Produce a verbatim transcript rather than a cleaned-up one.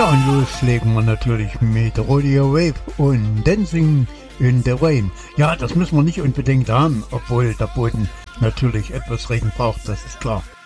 Ja, und los legen wir natürlich mit Rodeo Wave und Dancing in the Rain. Ja, das müssen wir nicht unbedingt haben, obwohl der Boden natürlich etwas Regen braucht, das ist klar.